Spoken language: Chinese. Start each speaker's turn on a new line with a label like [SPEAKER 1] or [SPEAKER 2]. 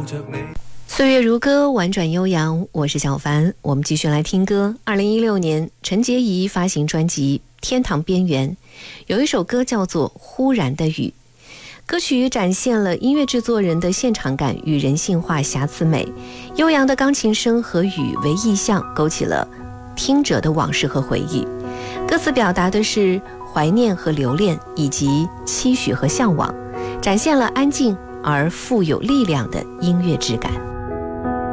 [SPEAKER 1] 岁月如歌，婉转悠扬，我是小凡。我们继续来听歌。2016年，陈洁仪发行专辑《天堂边缘》，有一首歌叫做《忽然的雨》。歌曲展现了音乐制作人的现场感与人性化瑕疵美，悠扬的钢琴声和雨为意象，勾起了听者的往事和回忆。歌词表达的是怀念和留恋，以及期许和向往，展现了安静而富有力量的音乐质感。